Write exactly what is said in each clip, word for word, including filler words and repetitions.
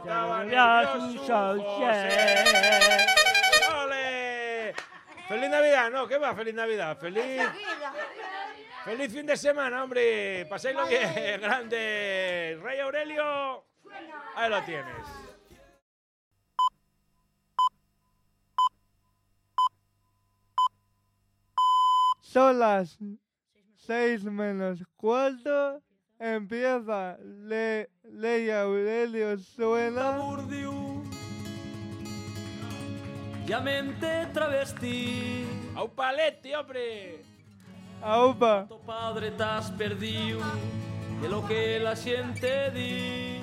estaba nervioso José. ¡Ole! ¡Feliz Navidad! No, ¿qué va? ¡Feliz Navidad! ¡Feliz! ¡Feliz fin de semana, hombre! ¡Paséislo bien! ¡Grande! ¡Rey Aurelio! Ahí lo tienes. Son las seis menos cuarto. Empieza Le, Ley Aurelio suena. Ya mente travesti. ¡A un palete, hombre! Aupa. Tu padre t'has perdido de lo que la gente di.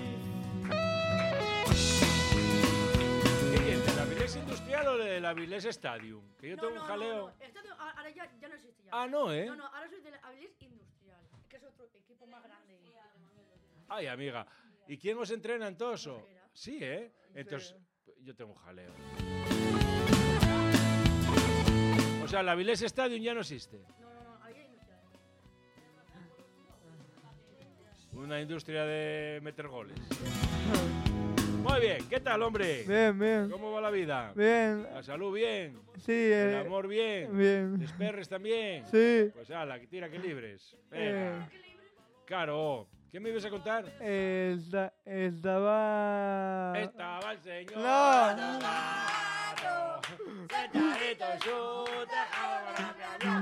¿Qué es? ¿De la Avilés Industrial o de la Avilés Stadium? Que yo No, tengo no, un jaleo. No, no. Estadio ahora ya, ya no existe ya. Ah, no, ¿eh? No, no, ahora soy de la Avilés Industrial, que es otro equipo más grande. Ay, amiga. ¿Y quién os entrena en todo eso? Mosquera. Sí, ¿eh? Entonces, yo tengo un jaleo. O sea, la Avilés Stadium ya no existe. No, no, no, ahí hay industrial. Una industria de meter goles. Muy bien, ¿qué tal, hombre? Bien, bien. ¿Cómo va la vida? Bien. La salud bien. Sí, El eh, amor bien. bien. Los perres también. Sí. Pues ala, que tira que libres. Eh, Venga. Claro. ¿Qué me ibas a contar? esta- estaba. Estaba el señor. No. Donato, sentadito en su tejado.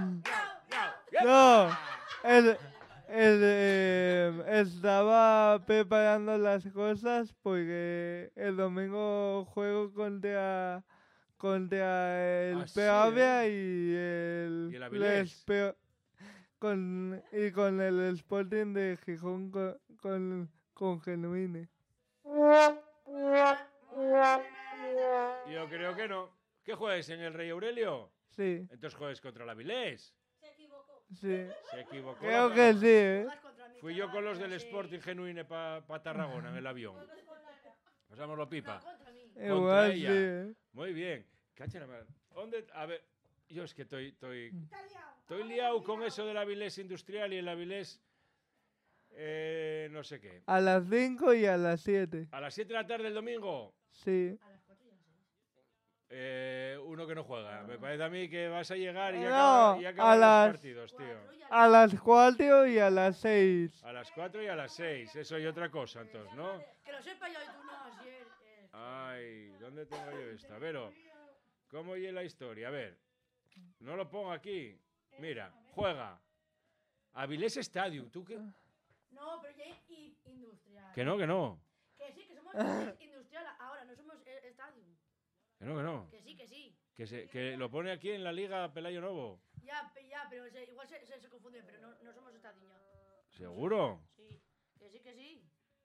No. El, el, eh, estaba preparando las cosas porque el domingo juego contra, contra el Ah, sí, Peavia y el, ¿Y el Avilés? les Peo- con, y con el Sporting de Gijón con, con, con Genuine. Yo creo que no. ¿Qué juegues en el Rey Aurelio? Sí, Entonces juegues contra el Avilés. sí. Se equivocó. Creo la que persona. sí, ¿eh? Vas contra mí, Fui yo con los del chaval, sí. Sporting Genuine para pa Tarragona en el avión. Pasámoslo pipa. No, contra mí. Igual sí, ella. ¿eh? Muy bien. Cacha la madre. ¿Dónde? A ver, yo es que estoy, estoy, estoy liado con eso del Avilés Industrial y el Avilés eh, no sé qué. A las cinco y a las siete. A las siete de la tarde el domingo, Sí. eh, uno que no juega. Me parece a mí que vas a llegar y ya No, acaban, y a acaban las- los partidos, tío. A las cuatro y a las seis. A las cuatro y a las seis. Eso y otra cosa, entonces, ¿no? Que lo sepa yo y tú no, así es. eh. Ay, ¿dónde tengo yo esta? A ver, oh, ¿cómo oye la historia? A ver, no lo pongo aquí. Mira, juega. Avilés Stadium. ¿Tú qué? No, pero ya hay i- industrial. Que no, que no. Que sí, que somos industrial ahora, no somos eh, estadio. Que no, que no. Que sí, que sí. Que, se, que lo pone aquí en la Liga Pelayo Novo. Ya, pe- ya, pero se- igual se, se, se confunde, pero no, no somos estadio ya. ¿Seguro? Sí, que sí, que sí.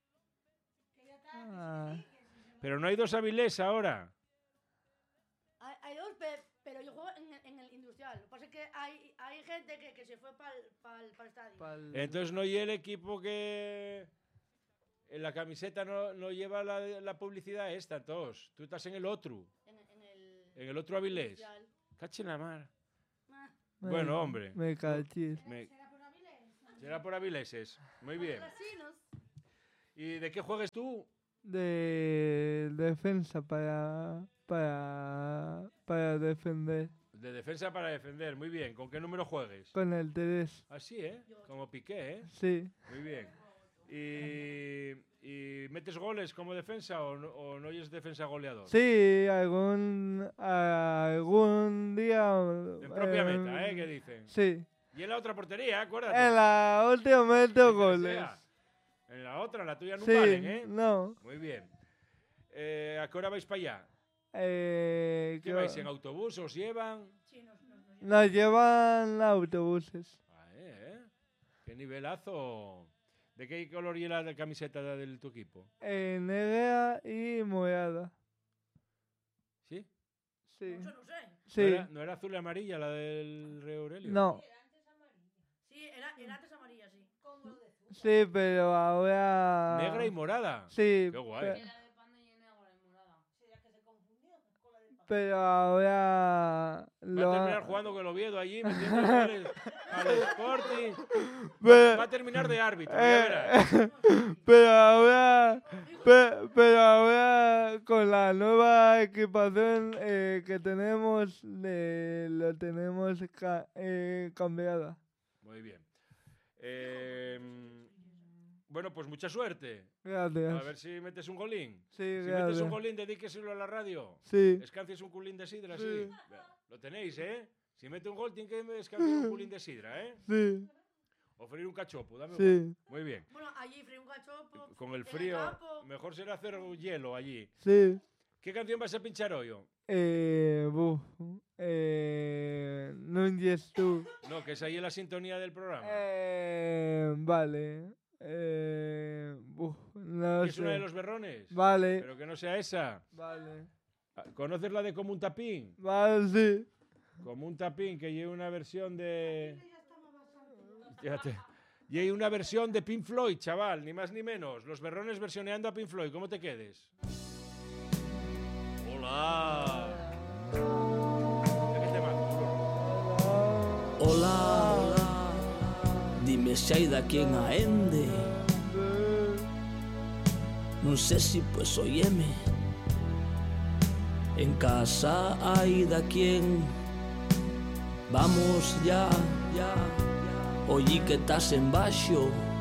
Ah, Pero no hay dos Avilés ahora. Hay, hay dos, pe- pero yo juego en, el- en el industrial. Lo que pasa es que hay, hay gente que, que se fue para el estadio. pa'l- Entonces no hay el equipo que... En la camiseta no, no lleva la, la publicidad esta, todos. Tú estás en el otro. En, en el En el otro Avilés. industrial. Cache la mar. Ah, me- Bueno, hombre. Me cachis. Me- Será por Avileses. Muy bien. Brasinos. ¿Y de qué juegues tú? De defensa para, para, para defender. De defensa para defender. Muy bien. ¿Con qué número juegues? Con el tres. Así, ¿eh? Como Piqué, ¿eh? Sí. Muy bien. ¿Y, y metes goles como defensa o no, o no eres defensa goleador? Sí, algún, algún día. En propia eh, meta, ¿eh? ¿Qué dicen? Sí. Y en la otra portería, acuérdate. En la última meto Que goles. sea. En la otra, en la tuya no Sí, valen, ¿eh? no. Muy bien. Eh, ¿A qué hora vais para allá? Eh, ¿Qué que- vais? ¿En autobús? ¿Os llevan? Sí, nos, nos, nos Nos llevan autobuses. Ah, ¿eh? ¿Qué nivelazo? ¿De qué color y la camiseta de tu equipo? Eh, negra y morada. ¿Sí? Sí. Eso no sé. ¿No, Sí. era, no era azul y amarilla la del Rey Aurelio? No. Sí, era, era antes amarilla, sí. Sí, pero ahora. Negra y morada. Sí. Qué guay. pe- pero ahora Va lo a terminar jugando con el Oviedo allí, metiéndose al, al Sporting. pero, Va a terminar de árbitro, ya eh, verás. pero ahora pe- pero ahora con la nueva equipación eh, que tenemos eh, lo tenemos ca- eh, cambiada. Muy bien. Eh, bueno, pues mucha suerte. Gracias. A ver si metes un golín. Sí, Si metes gracias. un golín, dedíqueselo a la radio. Sí. Escancies un culín de sidra, sí. Sí. Lo tenéis, ¿eh? Si mete un gol, tiene que escanciar un culín de sidra, ¿eh? Sí, O freír un cachopo, dame sí. un Muy bien. Bueno, allí frío un cachopo. Con el en frío, campo. mejor será hacer hielo allí. Sí. ¿Qué canción vas a pinchar hoy? oh? Eh, buf, eh, Núñez tú. No, que es ahí en la sintonía del programa. Eh, vale. Eh, buf, no ¿Que es sé. una de los berrones? Vale, Pero que no sea esa. vale. ¿Conoces la de Como un tapín? Vale, sí. Como un tapín, que lleva una versión de... Fíjate. Y hay una versión de Pink Floyd, chaval, ni más ni menos. Los berrones versioneando a Pink Floyd. ¿Cómo te quedes? Hola. ¿De qué tema? Hola, hola, dime se hai da quen a ende. Non sei si pues oyeme. En casa hai da quen. Vamos ya, ya. Oye que estás en baixo.